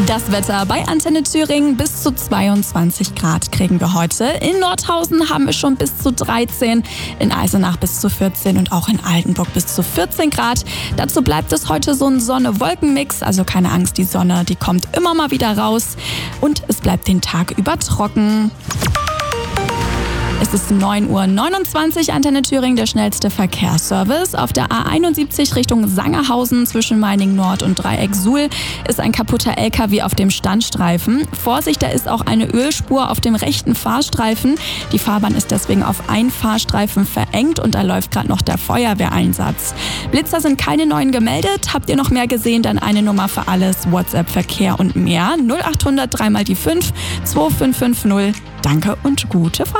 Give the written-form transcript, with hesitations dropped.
Das Wetter bei Antenne Thüringen: bis zu 22 Grad kriegen wir heute. In Nordhausen haben wir schon bis zu 13, in Eisenach bis zu 14 und auch in Altenburg bis zu 14 Grad. Dazu bleibt es heute so ein Sonne-Wolken-Mix, also keine Angst, die Sonne, die kommt immer mal wieder raus und es bleibt den Tag über trocken. Es ist 9:29 Uhr, Antenne Thüringen, der schnellste Verkehrsservice. Auf der A71 Richtung Sangerhausen zwischen Meiningen Nord und Dreieck Suhl ist ein kaputter LKW auf dem Standstreifen. Vorsicht, da ist auch eine Ölspur auf dem rechten Fahrstreifen. Die Fahrbahn ist deswegen auf einen Fahrstreifen verengt und da läuft gerade noch der Feuerwehreinsatz. Blitzer sind keine neuen gemeldet. Habt ihr noch mehr gesehen, dann eine Nummer für alles, WhatsApp, Verkehr und mehr. 0800 3 mal die 5 2550. Danke und gute Fahrt.